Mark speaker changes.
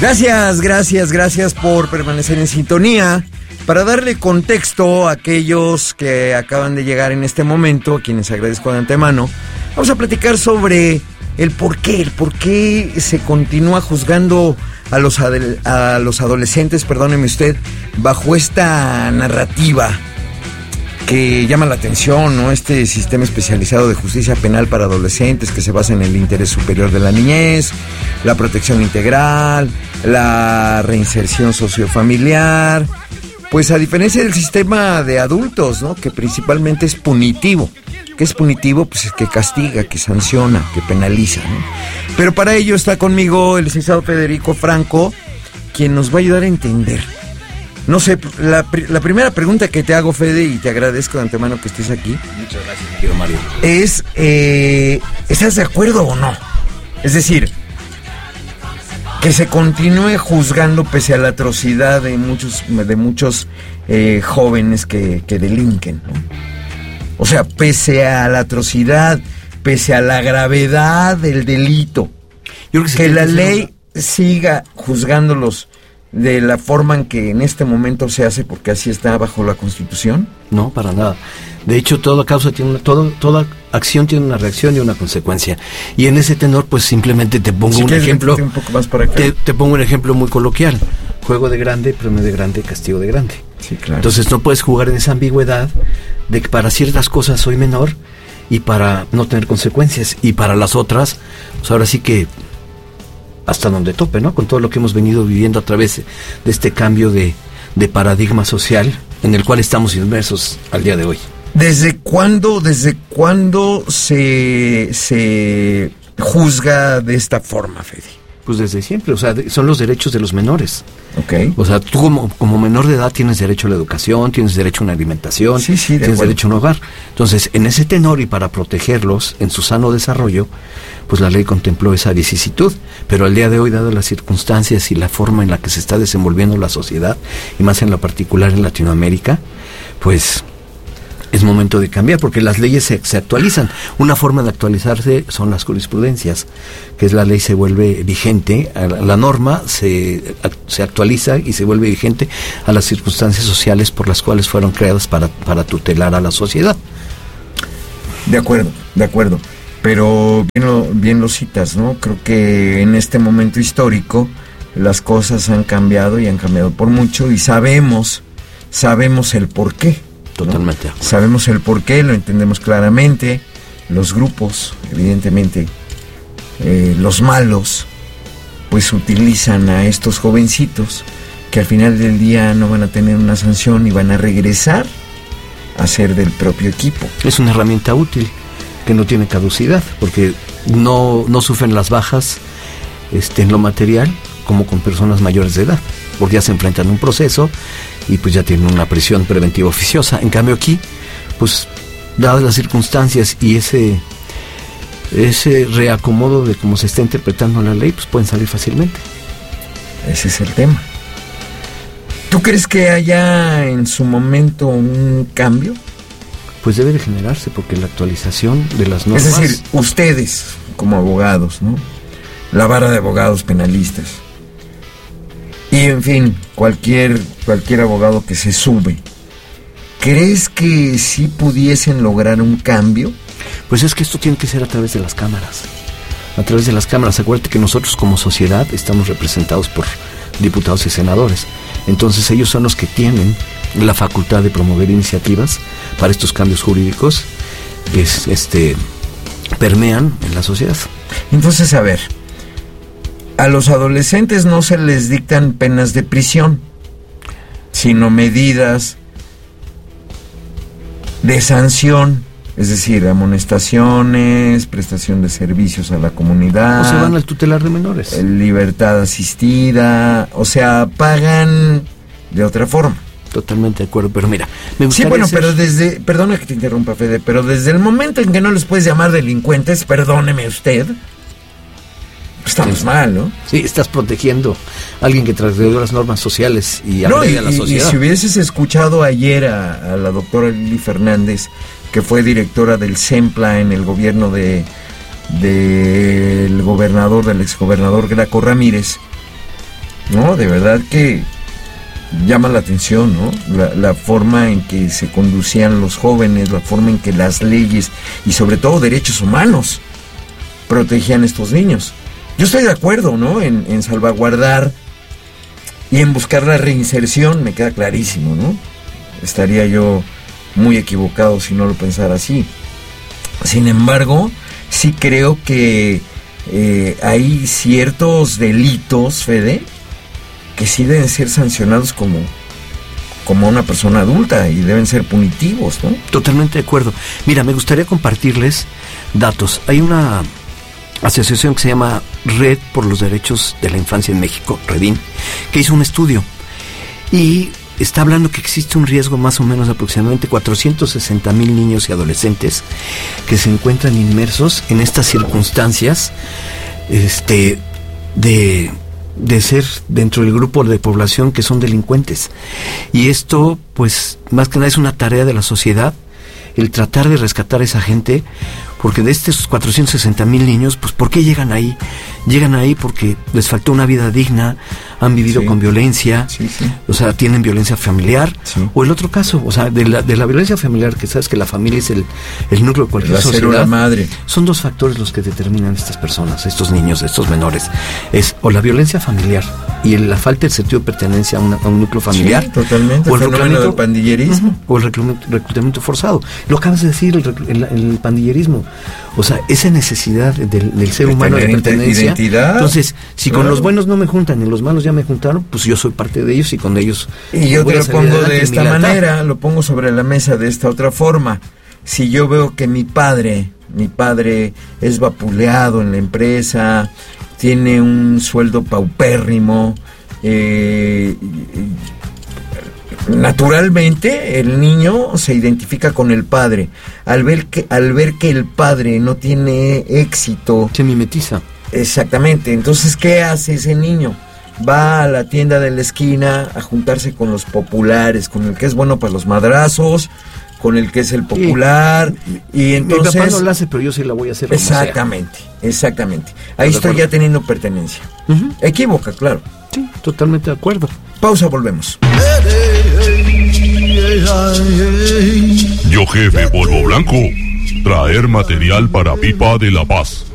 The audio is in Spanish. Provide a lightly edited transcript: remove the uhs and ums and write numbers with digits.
Speaker 1: Gracias por permanecer en sintonía. Para darle contexto a aquellos que acaban de llegar en este momento, a quienes agradezco de antemano, vamos a platicar sobre el por qué se continúa juzgando a los adolescentes, perdóneme usted, bajo esta narrativa que llama la atención, ¿no? Este sistema especializado de justicia penal para adolescentes que se basa en el interés superior de la niñez, la protección integral, la reinserción sociofamiliar, pues a diferencia del sistema de adultos, ¿no? Que principalmente es punitivo. ¿Qué es punitivo? Pues es que castiga, que sanciona, que penaliza, ¿no? Pero para ello está conmigo el licenciado Federico Franco, quien nos va a ayudar a entender. No sé, la primera pregunta que te hago, Fede, y te agradezco de antemano que estés aquí.
Speaker 2: Muchas gracias, mi querido Mario.
Speaker 1: Es, ¿estás de acuerdo o no? Es decir, que se continúe juzgando pese a la atrocidad de muchos jóvenes que delinquen, ¿no? O sea, pese a la atrocidad, pese a la gravedad del delito, yo creo que la ley siga juzgándolos de la forma en que en este momento se hace, porque así está bajo la Constitución.
Speaker 2: No, para nada. De hecho, toda acción tiene una reacción y una consecuencia. Y en ese tenor, pues simplemente te pongo un ejemplo.
Speaker 1: Un poco más para acá.
Speaker 2: Te pongo un ejemplo muy coloquial. Juego de grande, premio de grande, castigo de grande.
Speaker 1: Sí, claro.
Speaker 2: Entonces no puedes jugar en esa ambigüedad de que para ciertas cosas soy menor y para no tener consecuencias, y para las otras, pues ahora sí que hasta donde tope, ¿no? Con todo lo que hemos venido viviendo a través de este cambio de paradigma social en el cual estamos inmersos al día de hoy.
Speaker 1: ¿Desde cuándo se juzga de esta forma, Fede?
Speaker 2: Pues desde siempre, o sea, son los derechos de los menores.
Speaker 1: Okay.
Speaker 2: O sea, tú como menor de edad tienes derecho a la educación, tienes derecho a una alimentación, tienes derecho a un hogar. Entonces, en ese tenor y para protegerlos en su sano desarrollo, pues la ley contempló esa vicisitud. Pero al día de hoy, dadas las circunstancias y la forma en la que se está desenvolviendo la sociedad, y más en lo particular en Latinoamérica, pues es momento de cambiar, porque las leyes se actualizan. Una forma de actualizarse son las jurisprudencias, que es la ley se vuelve vigente, la norma se actualiza y se vuelve vigente a las circunstancias sociales por las cuales fueron creadas para tutelar a la sociedad.
Speaker 1: De acuerdo. Pero bien lo citas, ¿no? Creo que en este momento histórico las cosas han cambiado y han cambiado por mucho, y sabemos el porqué.
Speaker 2: Totalmente.
Speaker 1: ¿No? Sabemos el porqué, lo entendemos claramente. Los grupos, evidentemente, los malos, pues utilizan a estos jovencitos que al final del día no van a tener una sanción y van a regresar a ser del propio equipo.
Speaker 2: Es una herramienta útil que no tiene caducidad, porque no sufren las bajas en lo material como con personas mayores de edad, porque ya se enfrentan a un proceso y pues ya tienen una prisión preventiva oficiosa. En cambio aquí, pues dadas las circunstancias y ese reacomodo de cómo se está interpretando la ley, pues pueden salir fácilmente.
Speaker 1: Ese es el tema. ¿Tú crees que haya en su momento un cambio?
Speaker 2: Pues debe de generarse, porque la actualización de las normas...
Speaker 1: Es decir, ustedes como abogados, ¿no? La vara de abogados penalistas, y en fin, cualquier abogado que se sube, ¿crees que sí pudiesen lograr un cambio?
Speaker 2: Pues es que esto tiene que ser a través de las cámaras. A través de las cámaras. Acuérdate que nosotros como sociedad estamos representados por diputados y senadores. Entonces ellos son los que tienen la facultad de promover iniciativas para estos cambios jurídicos que permean en la sociedad.
Speaker 1: Entonces, a ver, a los adolescentes no se les dictan penas de prisión, sino medidas de sanción, es decir, amonestaciones, prestación de servicios a la comunidad.
Speaker 2: O se van al tutelar de menores.
Speaker 1: Libertad asistida, o sea, pagan de otra forma.
Speaker 2: Totalmente de acuerdo, pero mira, me gustaría...
Speaker 1: Sí, bueno, pero perdona que te interrumpa, Fede, pero desde el momento en que no les puedes llamar delincuentes, perdóneme usted, estamos mal, ¿no?
Speaker 2: Sí, estás protegiendo a alguien que transgredió las normas sociales y agrede a la sociedad.
Speaker 1: Y si hubieses escuchado ayer a la doctora Lili Fernández, que fue directora del CEMPLA en el gobierno del exgobernador Graco Ramírez, No, de verdad que llama la atención, ¿no? La forma en que se conducían los jóvenes, la forma en que las leyes y sobre todo derechos humanos protegían a estos niños. Yo estoy de acuerdo, ¿no? En salvaguardar y en buscar la reinserción, me queda clarísimo, ¿no? Estaría yo muy equivocado si no lo pensara así. Sin embargo, sí creo que hay ciertos delitos, Fede, que sí deben ser sancionados como una persona adulta y deben ser punitivos, ¿no?
Speaker 2: Totalmente de acuerdo. Mira, me gustaría compartirles datos. Hay una asociación que se llama Red por los Derechos de la Infancia en México, Redín, que hizo un estudio y está hablando que existe un riesgo más o menos de aproximadamente 460,000 niños y adolescentes que se encuentran inmersos en estas circunstancias de ser dentro del grupo de población que son delincuentes. Y esto, pues, más que nada es una tarea de la sociedad, el tratar de rescatar a esa gente, porque de estos 460,000 niños, pues, ¿por qué llegan ahí? Llegan ahí porque les faltó una vida digna, han vivido con violencia, o sea, tienen violencia familiar, o el otro caso, o sea, de la violencia familiar, que sabes que la familia es el núcleo de cualquier sociedad, la madre. Son dos factores los que determinan estas personas, estos niños, estos menores, es o la violencia familiar y la falta del sentido de pertenencia a un núcleo familiar,
Speaker 1: totalmente, o el reclutamiento del pandillerismo,
Speaker 2: o el reclutamiento forzado. Lo acabas de decir, el pandillerismo, o sea, esa necesidad del ser humano de pertenencia. Identidad. Entonces, si con los buenos no me juntan y los malos ya me juntaron, pues yo soy parte de ellos y con ellos.
Speaker 1: Y yo te lo pongo de esta manera, lo pongo sobre la mesa de esta otra forma. Si yo veo que mi padre es vapuleado en la empresa, tiene un sueldo paupérrimo, naturalmente el niño se identifica con el padre. Al ver que el padre no tiene éxito,
Speaker 2: se mimetiza.
Speaker 1: Exactamente. Entonces, ¿qué hace ese niño? Va a la tienda de la esquina a juntarse con los populares, con el que es bueno para los madrazos, con el que es el popular, y entonces...
Speaker 2: Mi papá no la hace, pero yo sí la voy a hacer.
Speaker 1: Exactamente. Ahí estoy ya teniendo pertenencia. Equívoca, claro.
Speaker 2: Sí, totalmente de acuerdo.
Speaker 1: Pausa, volvemos.
Speaker 3: Yo jefe Polvo Blanco, traer material para Pipa de la Paz.